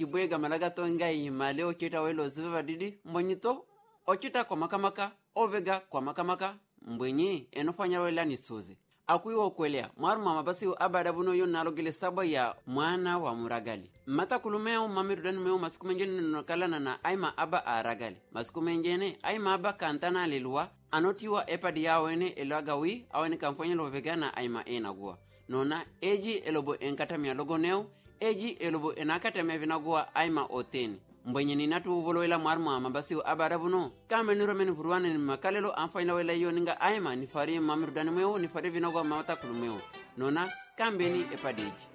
kibwega malaga to ngai male ochita welo ziva didi mbonyito ochita kwa makamaka ovega kwa makamaka mbwenye enofanya wela ni suzi akuiwa kwelea mwaru mama basi abada buno yo nalogele saba ya mwana wa muragali mata kulumeo mamirudan meo masiku menjene nokalana na aima aba aragali masiku menjene aima aba kantana lelua anotiwa epadi yawene elagawi awene kamfanya lovegana aima enagua nona eji elobo enkatamia logoneo eji elobo enakatamia vinagua aima oteni mbwenye ninatu uvoloela mwaru mama basi abada buno kame nuromeni vuruwane ni makalelo amfanya wela yo ninga aima nifari mamirudani meo nifari vinagua mamata kulumeo nona kambeni epadeji